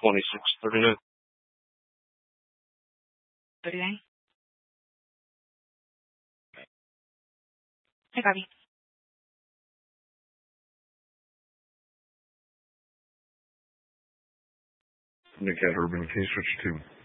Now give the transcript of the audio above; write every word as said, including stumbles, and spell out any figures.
twenty-six thirty-nine. thirty-nine? I copy. Nick at Urban, can you switch to